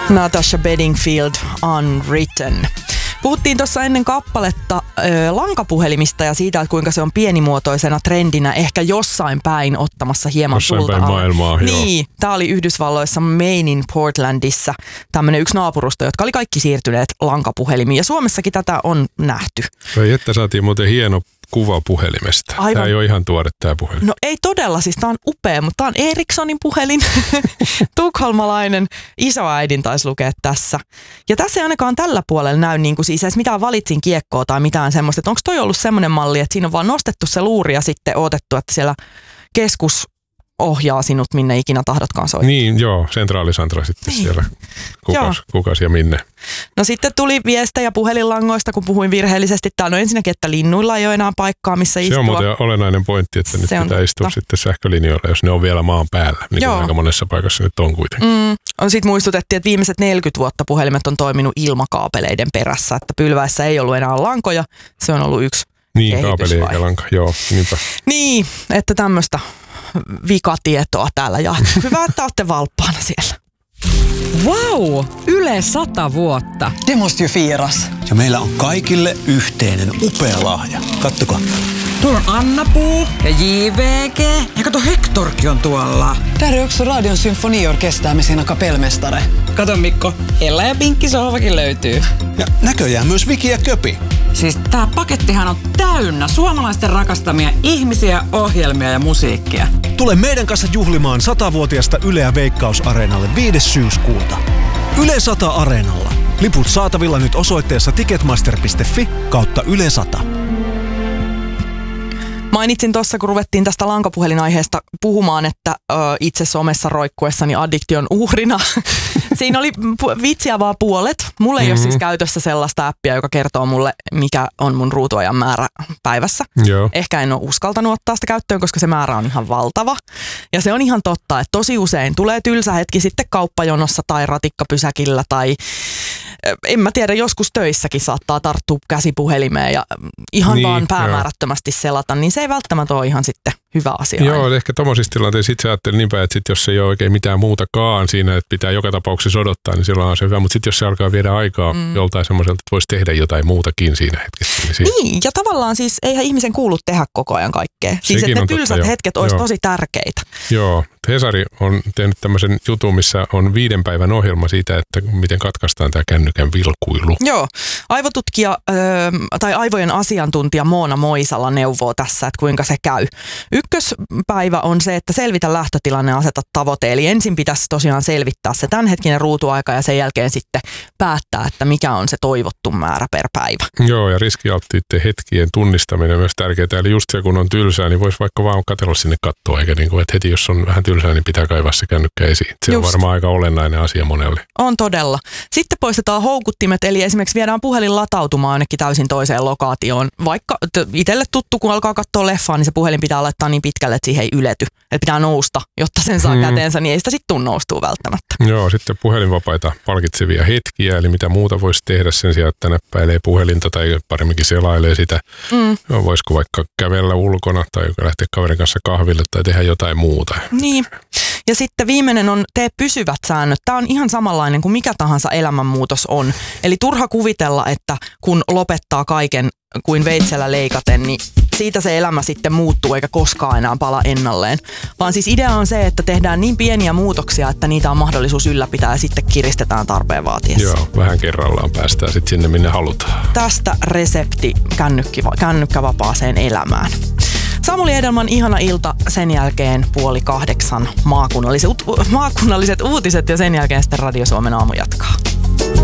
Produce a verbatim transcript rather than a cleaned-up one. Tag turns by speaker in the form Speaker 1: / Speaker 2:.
Speaker 1: Natasha Bedingfield, Unwritten. Puhuttiin tuossa ennen kappaletta ö, lankapuhelimista ja siitä, että kuinka se on pienimuotoisena trendinä ehkä jossain päin ottamassa hieman
Speaker 2: jossain
Speaker 1: tulta.
Speaker 2: Jossain päin maailmaa,
Speaker 1: Niin, tämä oli Yhdysvalloissa Mainin Portlandissa tämmöinen yksi naapurusto, jotka oli kaikki siirtyneet lankapuhelimiin. Ja Suomessakin tätä on nähty.
Speaker 2: Vai että saatiin muuten hieno kuva puhelimesta. Aivan. Tämä ei ole ihan tuore tämä puhelin.
Speaker 1: No ei todella, siis tämä on upea, mutta tämä on Ericssonin puhelin. Tukholmalainen isoäidin taisi lukea tässä. Ja tässä ei ainakaan tällä puolella näy niin kuin siis edes mitään valitsin kiekkoa tai mitään semmoista. Että onko toi ollut semmoinen malli, että siinä on vaan nostettu se luuri ja sitten odotettu, että siellä keskus ohjaa sinut minne ikinä tahdotkaan soittaa.
Speaker 2: Niin, joo, sentraalisantra sitten niin. Siellä. Kukas, kukas ja minne.
Speaker 1: No sitten tuli viestejä puhelinlangoista, kun puhuin virheellisesti. Täällä on ensinnäkin, että linnuilla ei ole enää paikkaa, missä istua.
Speaker 2: Se on muuten olennainen pointti, että nyt
Speaker 1: se
Speaker 2: pitää istua sitten sähkölinjoilla, jos ne on vielä maan päällä. Niin kuin aika monessa paikassa nyt on kuitenkin.
Speaker 1: Mm. Sitten muistutettiin, että viimeiset neljäkymmentä vuotta puhelimet on toiminut ilmakaapeleiden perässä, että pylväessä ei ollut enää lankoja. Se on ollut yksi
Speaker 2: niin, kaapeli eikä lanka, joo, niinpä.
Speaker 1: Niin, että tämmöistä vikatietoa täällä jaettu. Hyvä, että olette valppaana siellä.
Speaker 3: Wow! Yle sata vuotta.
Speaker 4: Det måste ju firas.
Speaker 5: Ja meillä on kaikille yhteinen upea lahja. Kattokaa.
Speaker 3: Tuolla on Anna-Puu ja J V G. Ja kato, Hectorkin on tuolla.
Speaker 4: Där är också Radion symfoniorkester med sina kapellmästare.
Speaker 3: Kato Mikko, Ella ja Pinkki sohvakin löytyy.
Speaker 5: Ja näköjään myös Viki ja Köpi.
Speaker 3: Siis tää pakettihan on täynnä suomalaisten rakastamia ihmisiä, ohjelmia ja musiikkia.
Speaker 6: Tule meidän kanssa juhlimaan satavuotiasta Yleä Veikkaus-areenalle viides syyskuuta. Yle sata Areenalla. Liput saatavilla nyt osoitteessa ticketmaster piste fi kautta Yle sata.
Speaker 1: Mainitsin tuossa, kun ruvettiin tästä lankapuhelinaiheesta puhumaan, että ö, itse somessa roikkuessani addiktion uhrina. Siinä oli pu- vitsiä vaan puolet. Mulla ei mm-hmm. ole siis käytössä sellaista appia, joka kertoo mulle, mikä on mun ruutuajan määrä päivässä.
Speaker 2: Joo.
Speaker 1: Ehkä en ole uskaltanut ottaa sitä käyttöön, koska se määrä on ihan valtava. Ja se on ihan totta, että tosi usein tulee tylsä hetki sitten kauppajonossa tai ratikkapysäkillä tai en mä tiedä, joskus töissäkin saattaa tarttua käsipuhelimeen ja ihan niin, vaan päämäärättömästi joo. selata, niin se ei välttämättä ole ihan sitten hyvä asia.
Speaker 2: Joo,
Speaker 1: aina.
Speaker 2: Ehkä tommosissa tilanteissa itse ajattelin niinpä, että sit jos ei ole oikein mitään muutakaan siinä, että pitää joka tapauksessa odottaa, niin silloin on se hyvä. Mutta sitten jos se alkaa viedä aikaa mm. joltain semmoiselta, että voisi tehdä jotain muutakin siinä hetkessä. Niin,
Speaker 1: niin ja tavallaan siis eihän ihmisen kuulu tehdä koko ajan kaikkea. Siis että ne tylsät totta, hetket olisi tosi tärkeitä.
Speaker 2: Joo, Hesari on tehnyt tämmöisen jutun, missä on viiden päivän ohjelma siitä, että miten katkaistaan tämä kännykän vilkuilu.
Speaker 1: Joo, aivotutkija ö, tai aivojen asiantuntija Moona Moisala neuvoo tässä, että kuinka se käy. Ykköspäivä on se, että selvitä lähtötilanne ja aseta tavoite. Eli ensin pitäisi tosiaan selvittää se tämänhetkinen ruutuaika ja sen jälkeen sitten päättää, että mikä on se toivottu määrä per päivä.
Speaker 2: Joo, ja riskialttiiden hetkien tunnistaminen on myös tärkeää. Eli just se, kun on tylsää, niin voisi vaikka vaan katsella sinne kattoa, eikä niin kuin, että heti jos on vähän tylsää, niin pitää kaivaa se kännykkä esiin. Se just on varmaan aika olennainen asia monelle.
Speaker 1: On todella. Sitten poistetaan houkuttimet, eli esimerkiksi viedään puhelin latautumaan ainakin täysin toiseen lokaatioon. Vaikka itselle tuttu, kun alkaa katsoa leffaa, niin se puhelin pitää laittaa niin pitkälle, että siihen ei ylety. Että pitää nousta, jotta sen saa hmm. käteensä, niin ei sitä sitten tule noustua välttämättä.
Speaker 2: Joo, sitten puhelinvapaita palkitsevia hetkiä, eli mitä muuta voisi tehdä sen sijaan, että näppäilee puhelinta tai paremminkin selailee sitä. Mm. Voisiko vaikka kävellä ulkona tai lähteä kaverin kanssa kahville tai tehdä jotain muuta.
Speaker 1: Niin. Ja sitten viimeinen on tee pysyvät säännöt. Tämä on ihan samanlainen kuin mikä tahansa elämänmuutos on. Eli turha kuvitella, että kun lopettaa kaiken kuin veitsellä leikaten, niin siitä se elämä sitten muuttuu eikä koskaan enää pala ennalleen. Vaan siis idea on se, että tehdään niin pieniä muutoksia, että niitä on mahdollisuus ylläpitää ja sitten kiristetään tarpeen vaatiessa.
Speaker 2: Joo, vähän kerrallaan päästään sitten sinne, minne halutaan. Tästä
Speaker 1: resepti kännykkävapaaseen elämään. Samuli Edelman ihana ilta, sen jälkeen puoli kahdeksan maakunnalliset, maakunnalliset uutiset ja sen jälkeen sitten Radio Suomen aamu jatkaa.